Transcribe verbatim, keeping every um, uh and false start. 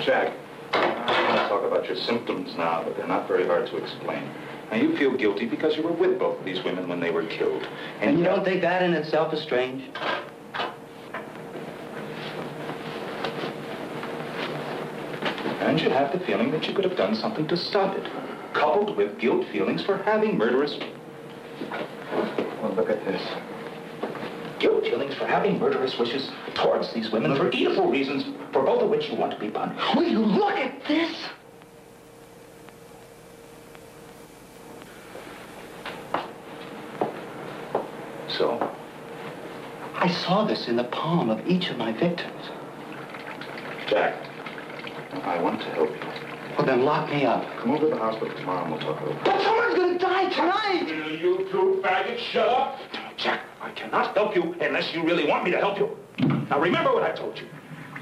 Jack, I want to talk about your symptoms now, but they're not very hard to explain. Now, you feel guilty because you were with both of these women when they were killed. And, and you don't think that in itself is strange? And you have the feeling that you could have done something to stop it, coupled with guilt feelings for having murderous... Well, look at this. Guilt feelings for having murderous wishes towards these women for evil reasons, for both of which you want to be punished. Will you look at this? So? I saw this in the palm of each of my victims. Jack, I want to help you. Well, then lock me up. Come over to the hospital tomorrow and we'll talk over it. But someone's gonna die tonight! Will you two faggots shut up? Jack, I cannot help you unless you really want me to help you. Now remember what I told you.